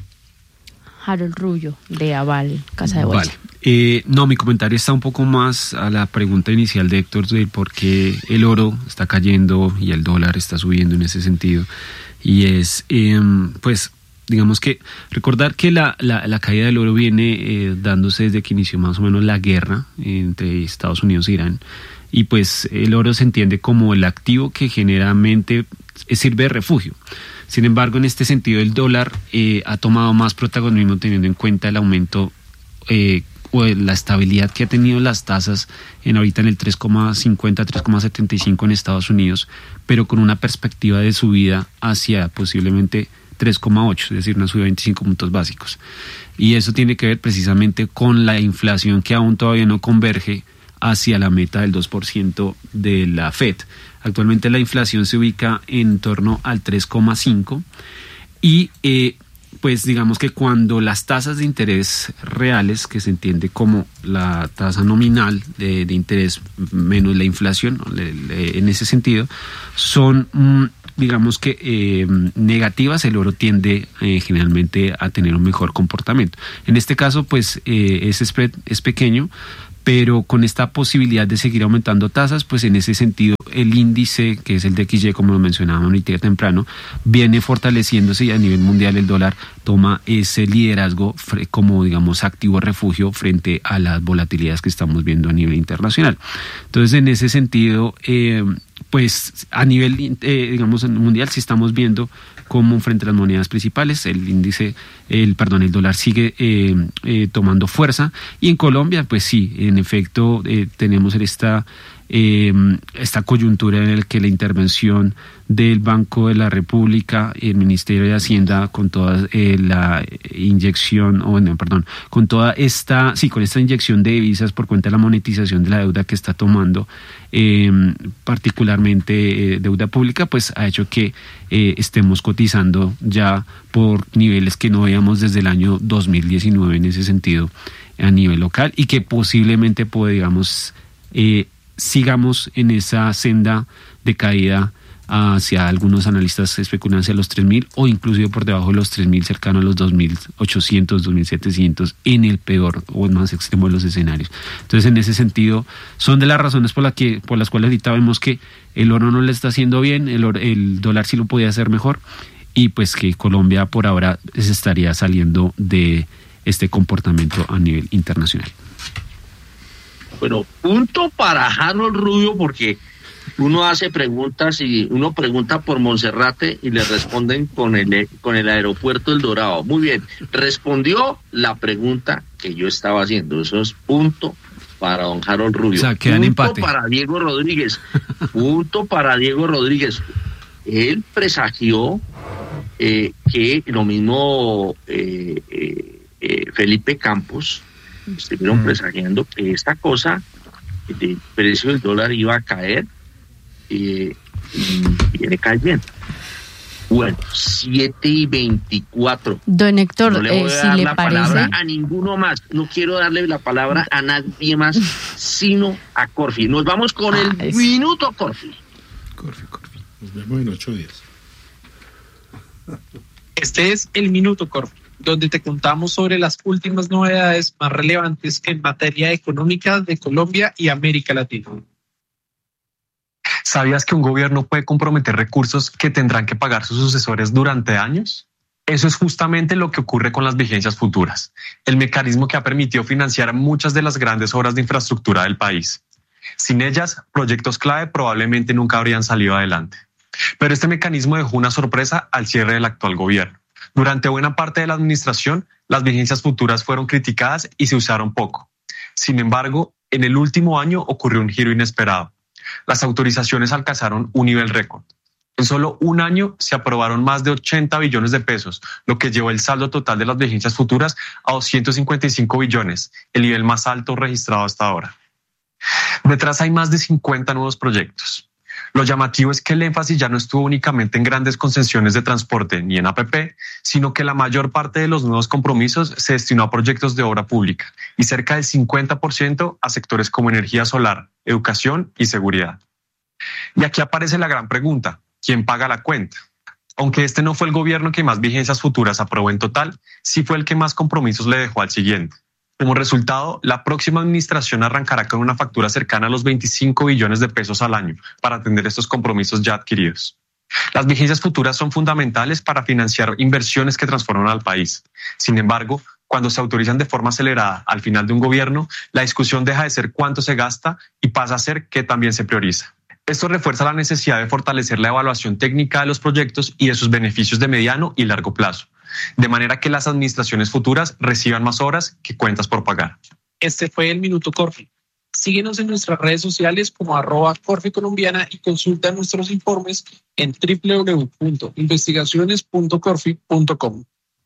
Harold Rullo, de Aval, Casa de Bolsa. Vale. Eh, no, mi comentario está un poco más a la pregunta inicial de Héctor, de por qué el oro está cayendo y el dólar está subiendo en ese sentido. Y es, eh, pues, digamos que recordar que la, la, la caída del oro viene eh, dándose desde que inició más o menos la guerra entre Estados Unidos e Irán. Y pues el oro se entiende como el activo que generalmente sirve de refugio. Sin embargo, en este sentido, el dólar eh, ha tomado más protagonismo teniendo en cuenta el aumento eh, o la estabilidad que ha tenido las tasas en ahorita en el tres coma cincuenta, tres coma setenta y cinco en Estados Unidos, pero con una perspectiva de subida hacia posiblemente tres coma ocho, es decir, una subida de veinticinco puntos básicos. Y eso tiene que ver precisamente con la inflación que aún todavía no converge hacia la meta del dos por ciento de la Fed. Actualmente la inflación se ubica en torno al tres coma cinco. y eh, pues digamos que cuando las tasas de interés reales, que se entiende como la tasa nominal de, de interés menos la inflación, le, le, en ese sentido, son mm, digamos que eh, negativas, el oro tiende eh, generalmente a tener un mejor comportamiento. En este caso, pues eh, ese spread es pequeño, pero con esta posibilidad de seguir aumentando tasas, pues en ese sentido el índice, que es el D X Y, como lo mencionaba ahorita temprano, viene fortaleciéndose y a nivel mundial el dólar toma ese liderazgo como, digamos, activo refugio frente a las volatilidades que estamos viendo a nivel internacional. Entonces, en ese sentido, eh, pues a nivel, eh, digamos, mundial sí estamos viendo como frente a las monedas principales el índice, el perdón, el dólar sigue eh, eh, tomando fuerza, y en Colombia pues sí, en efecto eh, tenemos esta eh, esta coyuntura en la que la intervención del Banco de la República, el Ministerio de Hacienda, con toda eh, la inyección, o no, perdón, con toda esta, sí, con esta inyección de divisas por cuenta de la monetización de la deuda que está tomando, eh, particularmente eh, deuda pública, pues ha hecho que eh, estemos cotizando ya por niveles que no veíamos desde el año dos mil diecinueve en ese sentido a nivel local, y que posiblemente puede, digamos, eh, sigamos en esa senda de caída hacia, algunos analistas especulan hacia los tres mil o inclusive por debajo de los tres mil, cercano a los dos mil ochocientos, dos mil setecientos en el peor o el más extremo de los escenarios. Entonces, en ese sentido, son de las razones por, la que, por las cuales ahorita vemos que el oro no le está haciendo bien, el, oro, el dólar sí lo podía hacer mejor, y pues que Colombia por ahora se estaría saliendo de este comportamiento a nivel internacional. Bueno, punto para Harold Rubio, porque uno hace preguntas y uno pregunta por Monserrate y le responden con el, con el aeropuerto El Dorado. Muy bien, respondió la pregunta que yo estaba haciendo. Eso es punto para don Harold Rubio. O sea, quedan punto empate. Para Diego Rodríguez. Punto para Diego Rodríguez. Él presagió eh, que lo mismo eh, eh, eh, Felipe Campos estuvieron presagiando que esta cosa del precio del dólar iba a caer, eh, y viene cayendo. Bueno, siete y veinticuatro. Don Héctor, no le voy eh, a si dar le la parece, palabra a ninguno más. No quiero darle la palabra a nadie más, sino a Corfi. Nos vamos con ah, el es... minuto Corfi. Corfi, Corfi. Nos vemos en ocho días. Este es el minuto Corfi, donde te contamos sobre las últimas novedades más relevantes en materia económica de Colombia y América Latina. ¿Sabías que un gobierno puede comprometer recursos que tendrán que pagar sus sucesores durante años? Eso es justamente lo que ocurre con las vigencias futuras, el mecanismo que ha permitido financiar muchas de las grandes obras de infraestructura del país. Sin ellas, proyectos clave probablemente nunca habrían salido adelante. Pero este mecanismo dejó una sorpresa al cierre del actual gobierno. Durante buena parte de la administración, las vigencias futuras fueron criticadas y se usaron poco. Sin embargo, en el último año ocurrió un giro inesperado. Las autorizaciones alcanzaron un nivel récord. En solo un año se aprobaron más de ochenta billones de pesos, lo que llevó el saldo total de las vigencias futuras a doscientos cincuenta y cinco billones, el nivel más alto registrado hasta ahora. Detrás hay más de cincuenta nuevos proyectos. Lo llamativo es que el énfasis ya no estuvo únicamente en grandes concesiones de transporte ni en A P P, sino que la mayor parte de los nuevos compromisos se destinó a proyectos de obra pública y cerca del cincuenta por ciento a sectores como energía solar, educación y seguridad. Y aquí aparece la gran pregunta: ¿quién paga la cuenta? Aunque este no fue el gobierno que más vigencias futuras aprobó en total, sí fue el que más compromisos le dejó al siguiente. Como resultado, la próxima administración arrancará con una factura cercana a los veinticinco billones de pesos al año para atender estos compromisos ya adquiridos. Las vigencias futuras son fundamentales para financiar inversiones que transforman al país. Sin embargo, cuando se autorizan de forma acelerada al final de un gobierno, la discusión deja de ser cuánto se gasta y pasa a ser qué también se prioriza. Esto refuerza la necesidad de fortalecer la evaluación técnica de los proyectos y de sus beneficios de mediano y largo plazo, de manera que las administraciones futuras reciban más obras que cuentas por pagar. Este fue el Minuto Corfi. Síguenos en nuestras redes sociales como arroba Corfi Colombiana y consulta nuestros informes en doble u doble u doble u punto investigaciones punto corfi punto com.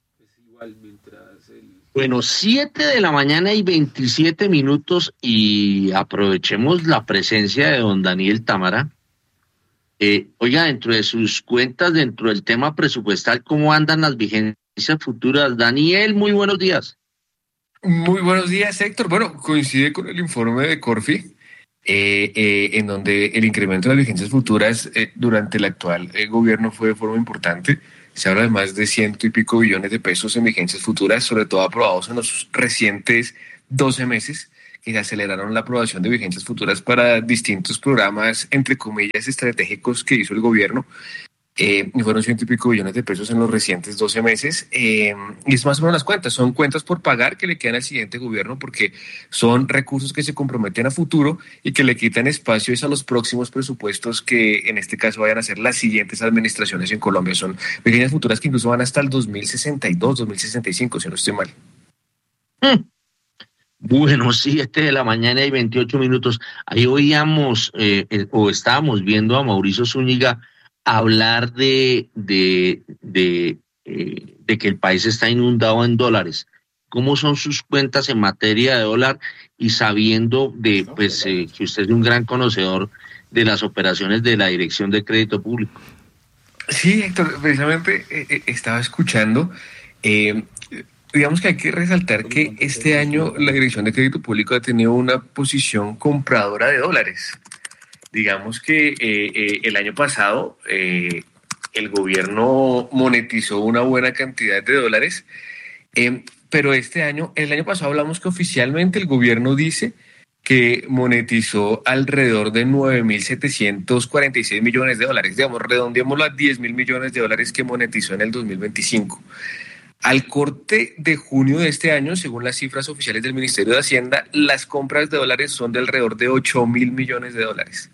Bueno, siete de la mañana y veintisiete minutos, y aprovechemos la presencia de don Daniel Támara. Eh, oiga, dentro de sus cuentas, dentro del tema presupuestal, ¿cómo andan las vigencias futuras? Daniel, muy buenos días. Muy buenos días, Héctor. Bueno, coincide con el informe de Corfi, eh, eh, en donde el incremento de las vigencias futuras eh, durante el actual eh, gobierno fue de forma importante. Se habla de más de ciento y pico billones de pesos en vigencias futuras, sobre todo aprobados en los recientes doce meses, que se aceleraron la aprobación de vigencias futuras para distintos programas, entre comillas, estratégicos que hizo el gobierno. Eh, y fueron ciento y pico billones de pesos en los recientes doce meses. Eh, y es más o menos las cuentas, son cuentas por pagar que le quedan al siguiente gobierno, porque son recursos que se comprometen a futuro y que le quitan espacio a los próximos presupuestos que en este caso vayan a ser las siguientes administraciones en Colombia. Son vigencias futuras que incluso van hasta el dos mil sesenta y dos, dos mil sesenta y cinco, si no estoy mal. Mm. Bueno, siete de la mañana y veintiocho minutos. Ahí oíamos eh, eh, o estábamos viendo a Mauricio Zúñiga hablar de, de, de, eh, de que el país está inundado en dólares. ¿Cómo son sus cuentas en materia de dólar? Y sabiendo de pues eh, que usted es un gran conocedor de las operaciones de la Dirección de Crédito Público. Sí, Héctor, precisamente eh, estaba escuchando... Eh, Digamos que hay que resaltar que este año la Dirección de Crédito Público ha tenido una posición compradora de dólares. Digamos que eh, eh, el año pasado eh, el gobierno monetizó una buena cantidad de dólares, eh, pero este año, el año pasado hablamos que oficialmente el gobierno dice que monetizó alrededor de nueve mil setecientos cuarenta y seis millones de dólares. Digamos, redondeémoslo a diez mil millones de dólares que monetizó en el dos mil veinticinco. Al corte de junio de este año, según las cifras oficiales del Ministerio de Hacienda, las compras de dólares son de alrededor de ocho mil millones de dólares.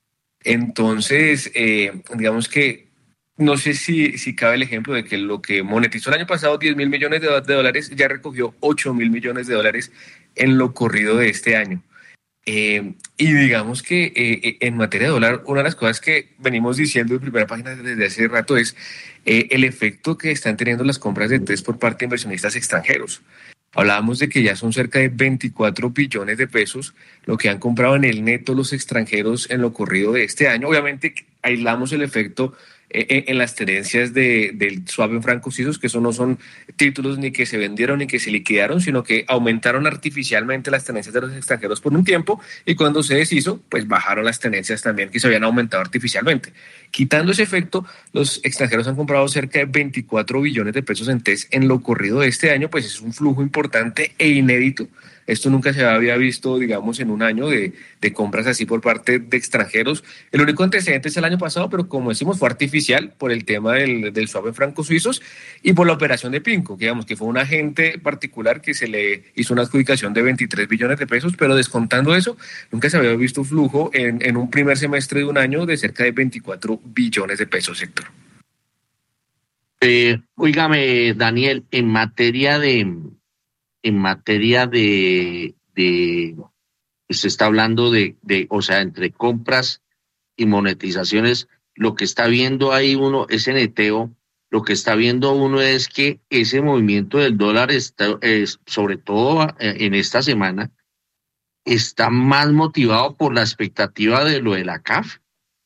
Entonces, eh, digamos que no sé si, si cabe el ejemplo de que lo que monetizó el año pasado, diez mil millones de, de dólares, ya recogió ocho mil millones de dólares en lo corrido de este año. Eh, y digamos que eh, en materia de dólar, una de las cosas que venimos diciendo en primera página desde hace rato es eh, el efecto que están teniendo las compras de test por parte de inversionistas extranjeros. Hablábamos de que ya son cerca de veinticuatro billones de pesos lo que han comprado en el neto los extranjeros en lo corrido de este año. Obviamente aislamos el efecto eh, en las tenencias de, del swap en francos suizos, que eso no son títulos ni que se vendieron ni que se liquidaron, sino que aumentaron artificialmente las tenencias de los extranjeros por un tiempo, y cuando se deshizo, pues bajaron las tenencias también que se habían aumentado artificialmente. Quitando ese efecto, los extranjeros han comprado cerca de veinticuatro billones de pesos en T E S en lo corrido de este año, pues es un flujo importante e inédito. Esto nunca se había visto, digamos, en un año de, de compras así por parte de extranjeros. El único antecedente es el año pasado, pero como decimos, fue artificial por el tema del, del swap en francos suizos y por la operación de Pinco, que digamos que fue un agente particular que se le hizo una adjudicación de veintitrés billones de pesos, pero descontando eso, nunca se había visto flujo en, en un primer semestre de un año de cerca de veinticuatro billones de pesos, Héctor. Eh, óigame, Daniel, en materia de... En materia de, de, se está hablando de, de, o sea, entre compras y monetizaciones, lo que está viendo ahí uno, ese neteo, lo que está viendo uno es que ese movimiento del dólar, está, es, sobre todo en esta semana, está más motivado por la expectativa de lo de la C A F.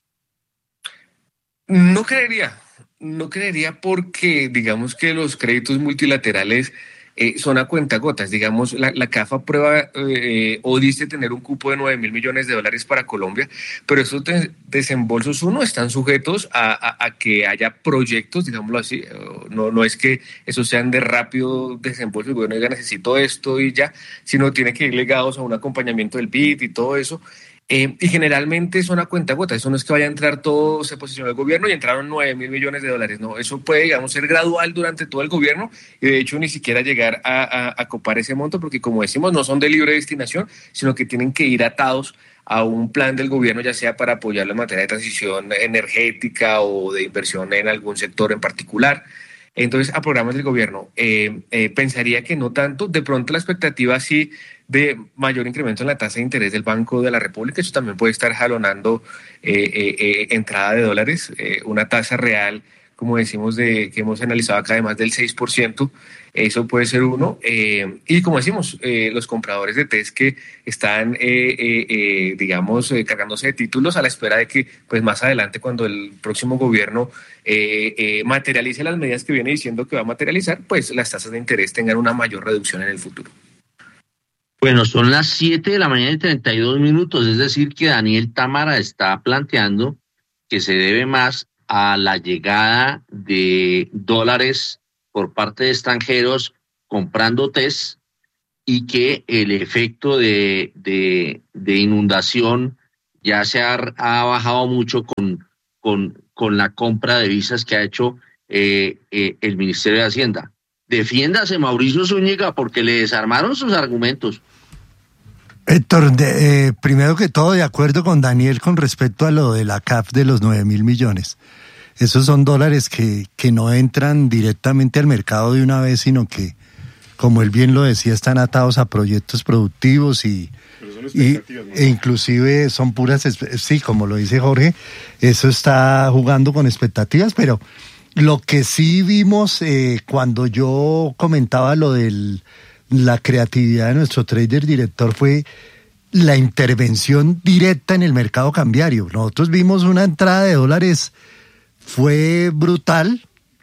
No creería, no creería porque digamos que los créditos multilaterales Eh, son a cuentagotas. Digamos, la, la C A F aprueba eh, o dice tener un cupo de nueve mil millones de dólares para Colombia, pero esos de, desembolsos, uno, están sujetos a, a, a que haya proyectos, digámoslo así. No, no es que esos sean de rápido desembolso, el gobierno diga necesito esto y ya, sino tiene que ir ligados a un acompañamiento del B I D y todo eso. Eh, y generalmente son a cuentagotas. Eso no es que vaya a entrar todo, se posicionó el gobierno y entraron nueve mil millones de dólares. No, eso puede, digamos, ser gradual durante todo el gobierno y de hecho ni siquiera llegar a, a, a copar ese monto, porque como decimos, no son de libre destinación, sino que tienen que ir atados a un plan del gobierno, ya sea para apoyarlo en materia de transición energética o de inversión en algún sector en particular. Entonces, a programas del gobierno, eh, eh, pensaría que no tanto. De pronto la expectativa sí de mayor incremento en la tasa de interés del Banco de la República, eso también puede estar jalonando eh, eh, eh, entrada de dólares, eh, una tasa real como decimos, de que hemos analizado acá, de más del seis por ciento. Eso puede ser uno. Eh, y como decimos, eh, los compradores de T E S que están, eh, eh, eh, digamos, eh, cargándose de títulos a la espera de que, pues más adelante, cuando el próximo gobierno eh, eh, materialice las medidas que viene diciendo que va a materializar, pues las tasas de interés tengan una mayor reducción en el futuro. Bueno, son las siete de la mañana y treinta y dos minutos, es decir que Daniel Támara está planteando que se debe más a la llegada de dólares por parte de extranjeros comprando T E S y que el efecto de, de, de inundación ya se ha, ha bajado mucho con, con, con la compra de visas que ha hecho eh, eh, el Ministerio de Hacienda. Defiéndase, Mauricio Zúñiga, porque le desarmaron sus argumentos. Héctor, de, eh, primero que todo, de acuerdo con Daniel con respecto a lo de la C A F de los nueve mil millones. Esos son dólares que, que no entran directamente al mercado de una vez, sino que, como él bien lo decía, están atados a proyectos productivos y, y e inclusive son puras, sí, como lo dice Jorge, eso está jugando con expectativas, pero lo que sí vimos eh, cuando yo comentaba lo de la creatividad de nuestro trader director fue la intervención directa en el mercado cambiario. Nosotros vimos una entrada de dólares, fue brutal,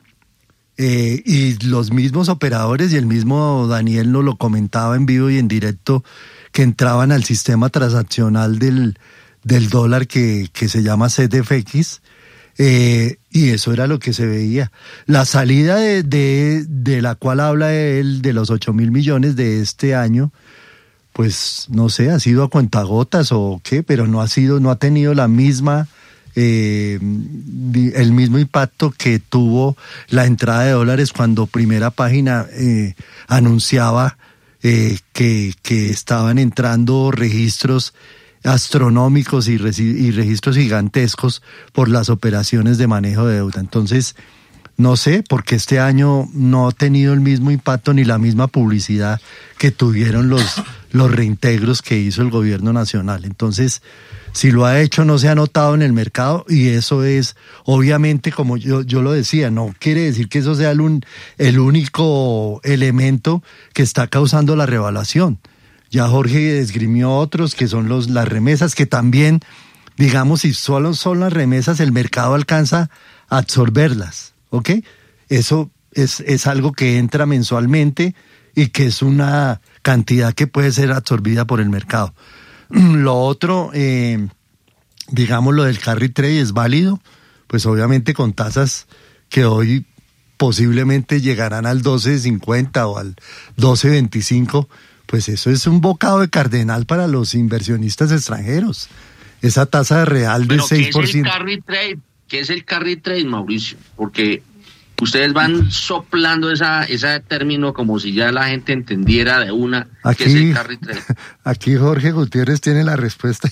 eh, y los mismos operadores y el mismo Daniel nos lo comentaba en vivo y en directo, que entraban al sistema transaccional del, del dólar que, que se llama Z F X, eh, y eso era lo que se veía. La salida de, de, de la cual habla él, de los ocho mil millones de este año, pues no sé, ha sido a cuentagotas o qué, pero no ha sido, no ha tenido la misma... Eh, el mismo impacto que tuvo la entrada de dólares cuando Primera Página eh, anunciaba eh, que, que estaban entrando registros astronómicos y, y registros gigantescos por las operaciones de manejo de deuda. Entonces, no sé, porque este año no ha tenido el mismo impacto ni la misma publicidad que tuvieron los, los reintegros que hizo el gobierno nacional. Entonces, si lo ha hecho, no se ha notado en el mercado, y eso es, obviamente, como yo, yo lo decía, no quiere decir que eso sea el, un, el único elemento que está causando la revaluación. Ya Jorge esgrimió otros, que son los, las remesas, que también, digamos, si solo son las remesas, el mercado alcanza a absorberlas, ¿ok? Eso es, es algo que entra mensualmente y que es una cantidad que puede ser absorbida por el mercado. Lo otro, eh, digamos, lo del carry trade es válido, pues obviamente con tasas que hoy posiblemente llegarán al doce cincuenta o al doce veinticinco, pues eso es un bocado de cardenal para los inversionistas extranjeros. Esa tasa real de seis por ciento. ¿Qué es el carry trade? ¿Qué es el carry trade, Mauricio? Porque ustedes van soplando esa, ese término como si ya la gente entendiera de una aquí, qué es el carry trade. Aquí Jorge Gutiérrez tiene la respuesta.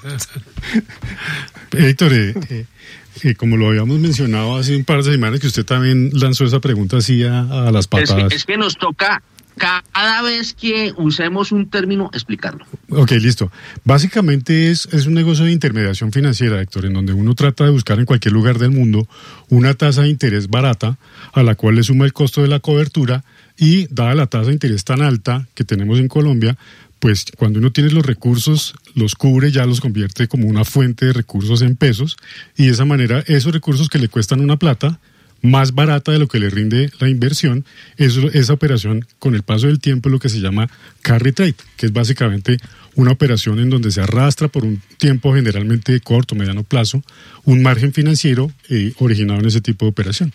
Héctor, eh, eh, eh, como lo habíamos mencionado hace un par de semanas, que usted también lanzó esa pregunta así a, a las patadas. Es que, es que nos toca cada vez que usemos un término explicarlo. Ok, listo. Básicamente es, es un negocio de intermediación financiera, Héctor, en donde uno trata de buscar en cualquier lugar del mundo una tasa de interés barata a la cual le suma el costo de la cobertura, y dada la tasa de interés tan alta que tenemos en Colombia, pues cuando uno tiene los recursos, los cubre, ya los convierte como una fuente de recursos en pesos, y de esa manera esos recursos que le cuestan una plata más barata de lo que le rinde la inversión, eso, esa operación con el paso del tiempo es lo que se llama carry trade, que es básicamente una operación en donde se arrastra por un tiempo generalmente de corto o mediano plazo un margen financiero eh, originado en ese tipo de operación.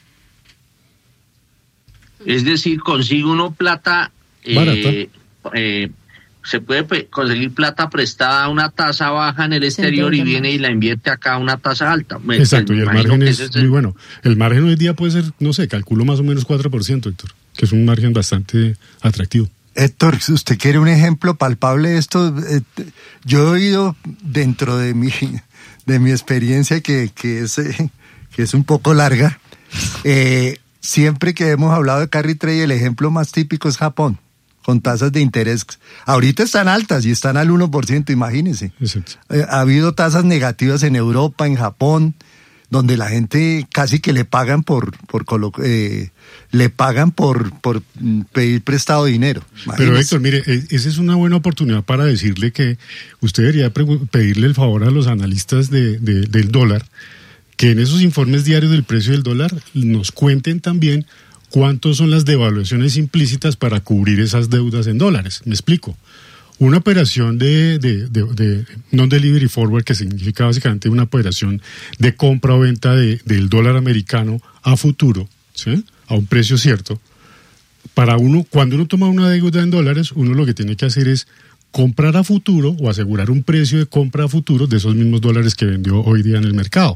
Es decir, consigue uno plata eh, barata. Eh, se puede conseguir plata prestada a una tasa baja en el exterior y viene y la invierte acá a una tasa alta. Me, Exacto, y el margen es, es muy el... bueno. El margen hoy día puede ser, no sé, calculo más o menos cuatro por ciento, Héctor, que es un margen bastante atractivo. Héctor, si usted quiere un ejemplo palpable de esto, eh, yo he oído dentro de mi, de mi experiencia, que, que, es, eh, que es un poco larga, eh, siempre que hemos hablado de carry trade, el ejemplo más típico es Japón, con tasas de interés. Ahorita están altas y están al uno por ciento, imagínense. Eh, ha habido tasas negativas en Europa, en Japón, donde la gente casi que le pagan por, por colo- eh, le pagan por, por pedir prestado dinero. Pero Imagínese. Héctor, mire, esa es una buena oportunidad para decirle que usted debería pregu- pedirle el favor a los analistas de, de, del dólar, que en esos informes diarios del precio del dólar nos cuenten también cuántos son las devaluaciones implícitas para cubrir esas deudas en dólares. Me explico. Una operación de, de, de, de non-delivery forward, que significa básicamente una operación de compra o venta de, del dólar americano a futuro, ¿sí?, a un precio cierto. Para uno, cuando uno toma una deuda en dólares, uno lo que tiene que hacer es comprar a futuro o asegurar un precio de compra a futuro de esos mismos dólares que vendió hoy día en el mercado.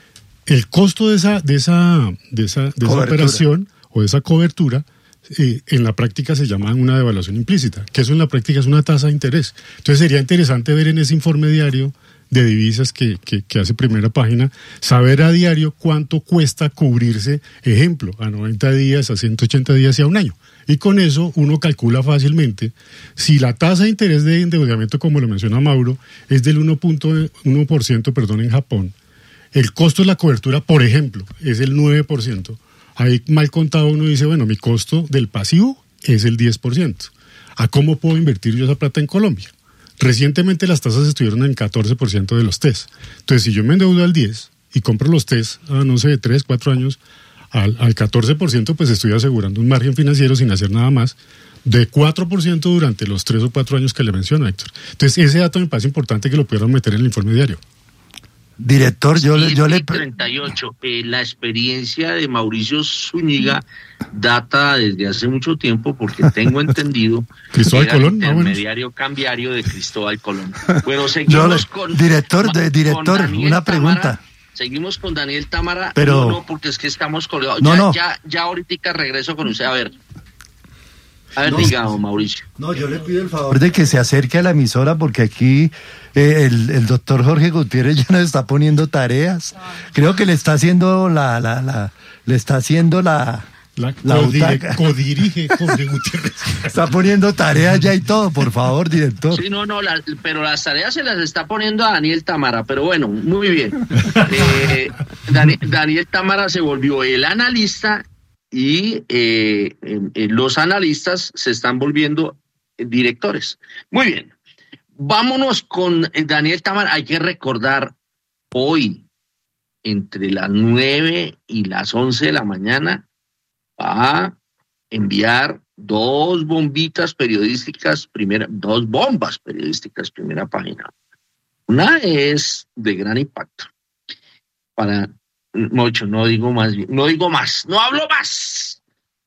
El costo de esa, de esa, de esa, de esa operación o de esa cobertura, eh, en la práctica se llama una devaluación implícita, que eso en la práctica es una tasa de interés. Entonces sería interesante ver en ese informe diario de divisas que, que, que hace Primera Página, saber a diario cuánto cuesta cubrirse, ejemplo, a noventa días, a ciento ochenta días y a un año. Y con eso uno calcula fácilmente si la tasa de interés de endeudamiento, como lo menciona Mauro, es del uno punto uno por ciento, perdón, en Japón. El costo de la cobertura, por ejemplo, es el nueve por ciento. Ahí mal contado uno dice, bueno, mi costo del pasivo es el diez por ciento. ¿A cómo puedo invertir yo esa plata en Colombia? Recientemente las tasas estuvieron en catorce por ciento de los test. Entonces, si yo me endeudo al diez y compro los test a, no sé, tres, cuatro años, al, al catorce por ciento, pues estoy asegurando un margen financiero sin hacer nada más, de cuatro por ciento durante los tres o cuatro años que le menciono, Héctor. Entonces, ese dato me parece importante que lo pudieran meter en el informe diario. Director, yo, le, yo le... treinta y ocho. Eh, la experiencia de Mauricio Zúñiga data desde hace mucho tiempo, porque tengo entendido Cristóbal que era Colón, el ah, bueno. intermediario cambiario de Cristóbal Colón. Bueno, seguimos le- con... director, de, director, con Daniel una Támara. pregunta. Seguimos con Daniel Támara. Pero- No, no, porque es que estamos colgados. No, ya, no. ya, ya ahorita regreso con usted. A ver. A ver, No. diga, don Mauricio. No, yo le pido el favor de que se acerque a la emisora, porque aquí eh, el, el doctor Jorge Gutiérrez ya nos está poniendo tareas. Creo que le está haciendo la, la, la le está haciendo la, La, la codire- butaca. codirige Jorge Gutiérrez. Está poniendo tareas ya y todo, por favor, director. Sí, no, no, la- pero las tareas se las está poniendo a Daniel Támara, pero bueno, muy bien. Eh, Dani- Daniel Támara se volvió el analista y eh, eh, los analistas se están volviendo directores. Muy bien, vámonos con Daniel Támara. Hay que recordar, hoy, entre las nueve y las once de la mañana, va a enviar dos bombitas periodísticas, primera, dos bombas periodísticas, Primera Página. Una es de gran impacto. Para mucho, no digo más, no digo más, no hablo más.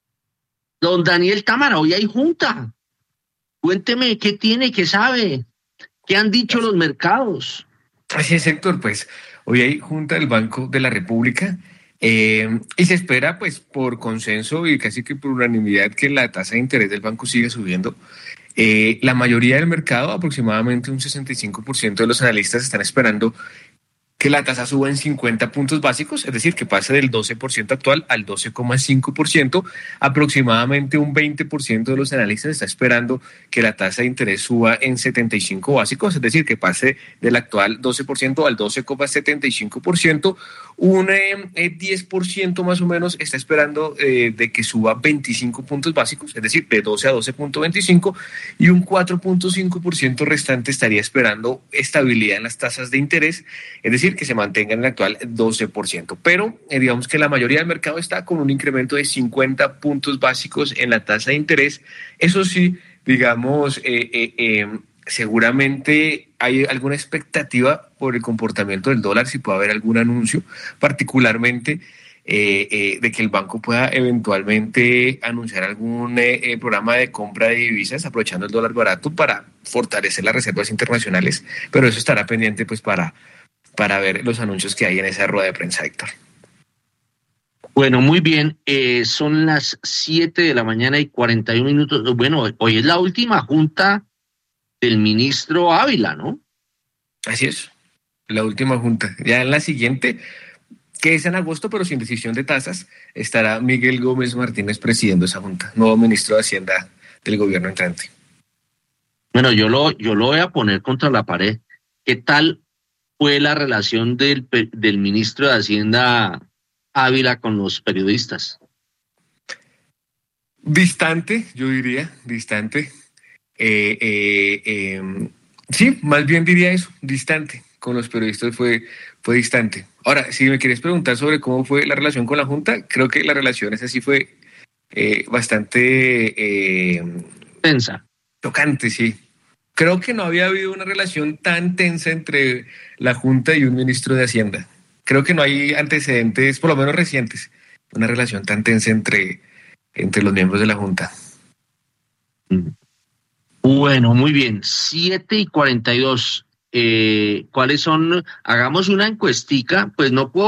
Don Daniel Támara, hoy hay junta. Cuénteme qué tiene, qué sabe, qué han dicho los mercados. Así es, Héctor, pues hoy hay Junta del Banco de la República eh, y se espera, pues por consenso y casi que por unanimidad, que la tasa de interés del banco siga subiendo. Eh, la mayoría del mercado, aproximadamente un sesenta y cinco por ciento de los analistas, están esperando que la tasa suba en cincuenta puntos básicos, es decir, que pase del doce por ciento actual al doce coma cinco por ciento. Aproximadamente un veinte por ciento de los analistas está esperando que la tasa de interés suba en setenta y cinco básicos, es decir, que pase del actual doce por ciento al doce coma setenta y cinco por ciento. Un eh, diez por ciento más o menos está esperando eh, de que suba veinticinco puntos básicos, es decir, de doce a doce punto veinticinco, y un cuatro punto cinco por ciento restante estaría esperando estabilidad en las tasas de interés, es decir, que se mantenga en el actual doce por ciento. Pero eh, digamos que la mayoría del mercado está con un incremento de cincuenta puntos básicos en la tasa de interés. Eso sí, digamos, eh, eh, eh, seguramente hay alguna expectativa por el comportamiento del dólar, si puede haber algún anuncio, particularmente eh, eh, de que el banco pueda eventualmente anunciar algún eh, eh, programa de compra de divisas aprovechando el dólar barato para fortalecer las reservas internacionales, pero eso estará pendiente pues para, para ver los anuncios que hay en esa rueda de prensa, Héctor. Bueno, muy bien, eh, son las siete de la mañana y cuarenta y un minutos. Bueno, hoy es la última junta del ministro Ávila, ¿no? Así es, la última junta. Ya en la siguiente, que es en agosto, pero sin decisión de tasas, estará Miguel Gómez Martínez presidiendo esa junta, nuevo ministro de Hacienda del gobierno entrante. Bueno, yo lo, yo lo voy a poner contra la pared. ¿Qué tal fue la relación del, del ministro de Hacienda Ávila con los periodistas? Distante, yo diría, distante. Eh, eh, eh, sí, más bien diría eso, distante. Con los periodistas fue, fue distante. Ahora, si me quieres preguntar sobre cómo fue la relación con la Junta, creo que la relación esa sí fue eh, bastante eh, tensa. Tocante, sí. Creo que no había habido una relación tan tensa entre la Junta y un ministro de Hacienda. Creo que no hay antecedentes, por lo menos recientes, una relación tan tensa entre, entre los miembros de la Junta. Bueno, muy bien. siete y cuarenta y dos. Eh, ¿Cuáles son? Hagamos una encuestica, pues no puedo